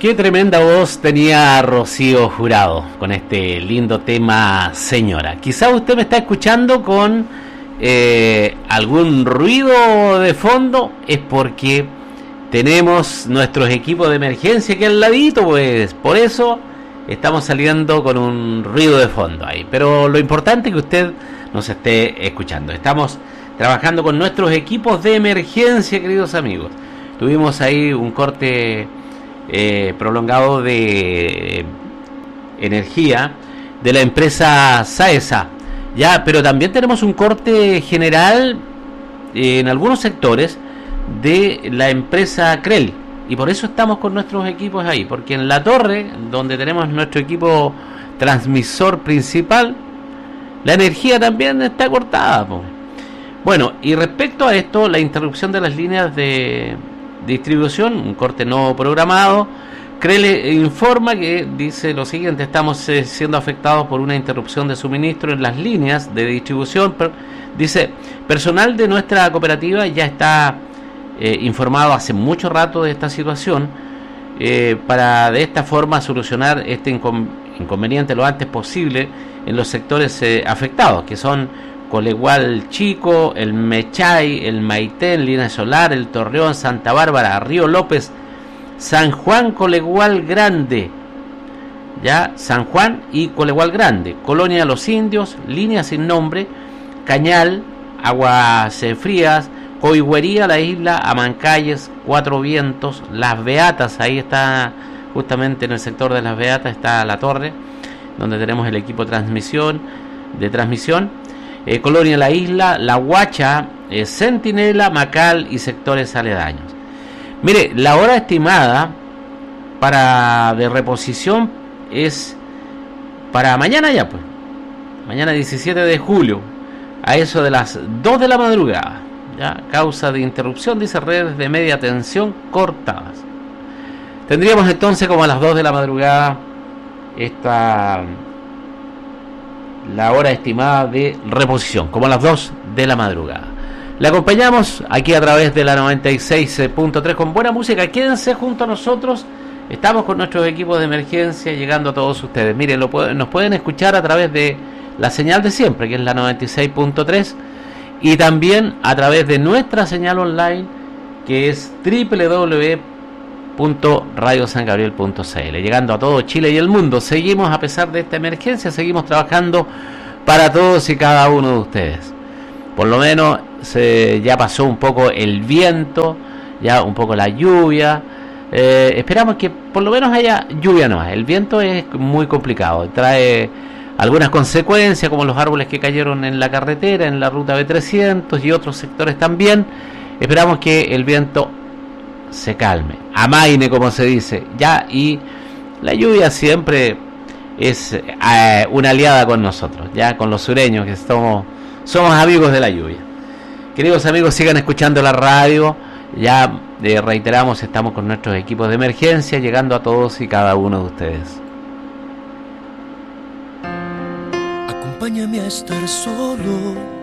Qué tremenda voz tenía Rocío Jurado con este lindo tema, Señora. Quizá usted me está escuchando con algún ruido de fondo, es porque tenemos nuestros equipos de emergencia aquí al ladito, pues por eso estamos saliendo con un ruido de fondo ahí. Pero lo importante es que usted nos esté escuchando. Estamos trabajando con nuestros equipos de emergencia, queridos amigos. Tuvimos ahí un corte prolongado de energía de la empresa Saesa, ya, pero también tenemos un corte general en algunos sectores de la empresa Crel, y por eso estamos con nuestros equipos ahí, porque en la torre donde tenemos nuestro equipo transmisor principal, la energía también está cortada, pues. Bueno, y respecto a esto, la interrupción de las líneas de distribución, un corte no programado, Crele informa que dice lo siguiente: estamos siendo afectados por una interrupción de suministro en las líneas de distribución. Dice, personal de nuestra cooperativa ya está informado hace mucho rato de esta situación, para de esta forma solucionar este inconveniente lo antes posible en los sectores afectados, que son Colegual Chico, el Mechay, el Maitén, Línea Solar, el Torreón, Santa Bárbara, Río López, San Juan, Colegual Grande, ya, San Juan y Colegual Grande, Colonia Los Indios, Línea Sin Nombre, Cañal, Aguas Frías, Coigüería, La Isla, Amancalles, Cuatro Vientos, Las Beatas, ahí está, justamente en el sector de Las Beatas está la torre, donde tenemos el equipo de transmisión, Colonia La Isla, La Huacha, Centinela, Macal y sectores aledaños. Mire, la hora estimada de reposición es para mañana ya, pues. Mañana 17 de julio, a eso de las 2 de la madrugada. ¿Ya? Causa de interrupción, dice, redes de media tensión cortadas. Tendríamos entonces como a las 2 de la madrugada la hora estimada de reposición, como a las 2 de la madrugada. Le acompañamos aquí a través de la 96.3 con buena música. Quédense junto a nosotros. Estamos con nuestros equipos de emergencia llegando a todos ustedes. Miren, nos pueden escuchar a través de la señal de siempre, que es la 96.3, y también a través de nuestra señal online, que es www.radiosangabriel.cl, llegando a todo Chile y el mundo. Seguimos, a pesar de esta emergencia, seguimos trabajando para todos y cada uno de ustedes. Por lo menos ya pasó un poco el viento, ya un poco la lluvia. Esperamos que por lo menos haya lluvia nomás. El viento es muy complicado, trae algunas consecuencias, como los árboles que cayeron en la carretera, en la ruta B300 y otros sectores también. Esperamos que el viento se calme, amaine, como se dice, ya, y la lluvia siempre es una aliada con nosotros, ya, con los sureños, que somos amigos de la lluvia. Queridos amigos, sigan escuchando la radio. Ya reiteramos, estamos con nuestros equipos de emergencia llegando a todos y cada uno de ustedes. Acompáñame a estar solo